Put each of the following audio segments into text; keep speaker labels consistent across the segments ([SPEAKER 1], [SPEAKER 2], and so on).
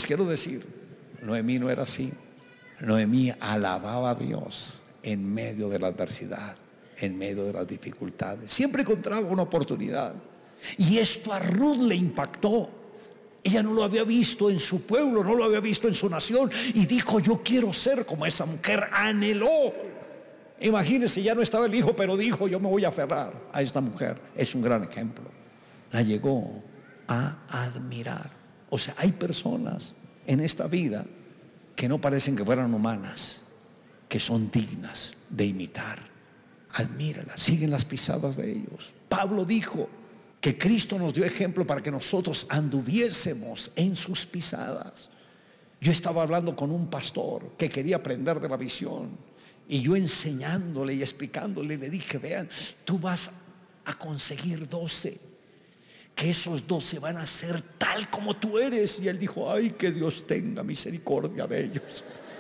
[SPEAKER 1] Les quiero decir, Noemí no era así. Noemí alababa a Dios en medio de la adversidad, en medio de las dificultades. Siempre encontraba una oportunidad. Y esto a Ruth le impactó. Ella no lo había visto en su pueblo, no lo había visto en su nación. Y dijo, yo quiero ser como esa mujer. Anheló. Imagínense, ya no estaba el hijo, pero dijo, yo me voy a aferrar a esta mujer. Es un gran ejemplo. La llegó a admirar. O sea, hay personas en esta vida que no parecen que fueran humanas, que son dignas de imitar. Admíralas, siguen las pisadas de ellos. Pablo dijo que Cristo nos dio ejemplo para que nosotros anduviésemos en sus pisadas. Yo estaba hablando con un pastor que quería aprender de la visión, y yo enseñándole y explicándole le dije, vean, tú vas a conseguir 12, que esos 12 van a ser tal como tú eres. Y él dijo, ay, que Dios tenga misericordia de ellos.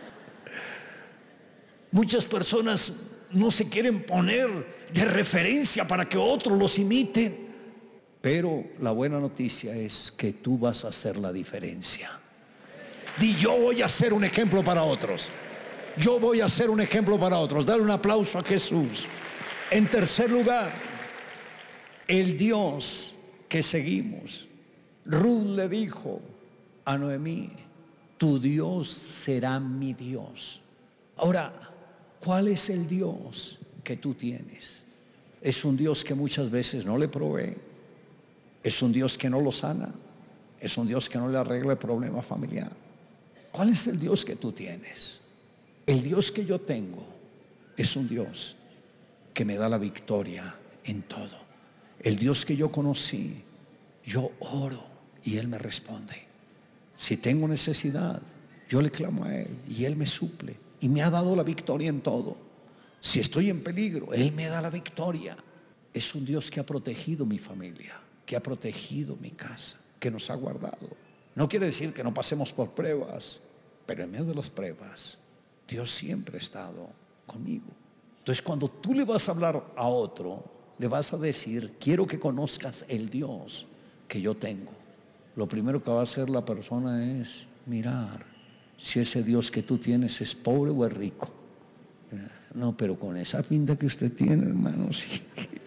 [SPEAKER 1] Muchas personas no se quieren poner de referencia para que otros los imiten. Pero la buena noticia es que tú vas a hacer la diferencia. Di, yo voy a ser un ejemplo para otros. Yo voy a ser un ejemplo para otros. Dale un aplauso a Jesús. En tercer lugar, el Dios que seguimos. Ruth le dijo a Noemí, tu Dios será mi Dios. Ahora, ¿cuál es el Dios que tú tienes? Es un Dios que muchas veces no le provee. Es un Dios que no lo sana. Es un Dios que no le arregla el problema familiar. ¿Cuál es el Dios que tú tienes? El Dios que yo tengo es un Dios que me da la victoria en todo. El Dios que yo conocí, yo oro y Él me responde. Si tengo necesidad, yo le clamo a Él y Él me suple y me ha dado la victoria en todo. Si estoy en peligro, Él me da la victoria. Es un Dios que ha protegido mi familia, que ha protegido mi casa, que nos ha guardado. No quiere decir que no pasemos por pruebas, pero en medio de las pruebas, Dios siempre ha estado conmigo. Entonces, cuando tú le vas a hablar a otro, le vas a decir, quiero que conozcas el Dios que yo tengo. Lo primero que va a hacer la persona es mirar si ese Dios que tú tienes es pobre o es rico. No, pero con esa pinta que usted tiene, hermano, sí.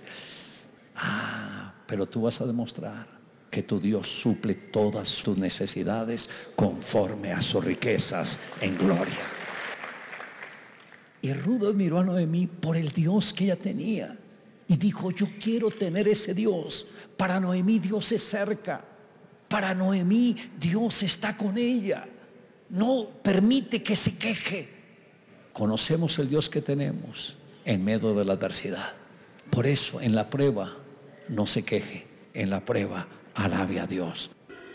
[SPEAKER 1] Pero tú vas a demostrar que tu Dios suple todas tus necesidades conforme a sus riquezas en gloria. Y Ruth admiró a Noemí por el Dios que ella tenía y dijo, yo quiero tener ese Dios. Para Noemí Dios es cerca. Para Noemí Dios está con ella. No permite que se queje. Conocemos el Dios que tenemos en medio de la adversidad. Por eso en la prueba no se queje. En la prueba alabe a Dios.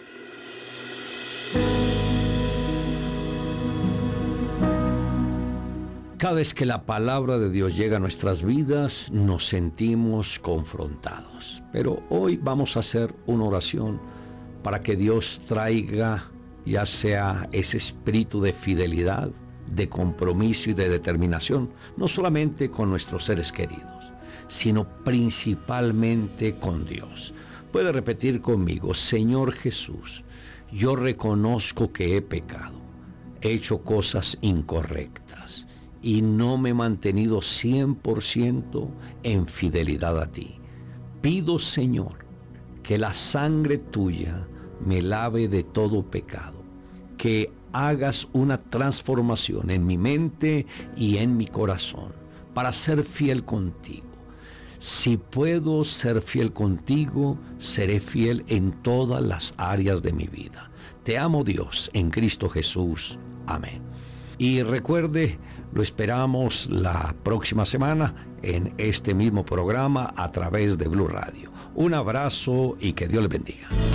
[SPEAKER 1] Cada vez que la palabra de Dios llega a nuestras vidas, nos sentimos confrontados. Pero hoy vamos a hacer una oración para que Dios traiga ya sea ese espíritu de fidelidad, de compromiso y de determinación, no solamente con nuestros seres queridos, sino principalmente con Dios. Puede repetir conmigo, Señor Jesús, yo reconozco que he pecado, he hecho cosas incorrectas y no me he mantenido 100% en fidelidad a ti. Pido, Señor, que la sangre tuya me lave de todo pecado, que hagas una transformación en mi mente y en mi corazón para ser fiel contigo. Si puedo ser fiel contigo, seré fiel en todas las áreas de mi vida. Te amo, Dios, en Cristo Jesús. Amén. Y recuerde, lo esperamos la próxima semana en este mismo programa a través de Blue Radio. Un abrazo y que Dios le bendiga.